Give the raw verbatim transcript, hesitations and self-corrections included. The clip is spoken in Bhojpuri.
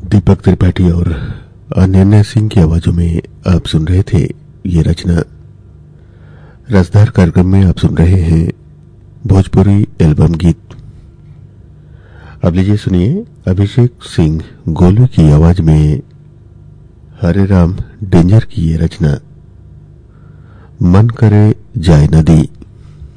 दीपक त्रिपाठी और अनन्या सिंह की आवाजों में आप सुन रहे थे ये रचना। रसधार कार्यक्रम में आप सुन रहे हैं भोजपुरी एल्बम गीत। अब लीजिए सुनिए अभिषेक सिंह गोलू की आवाज में हरे राम डेंजर की ये रचना, मन करे जाए नदी।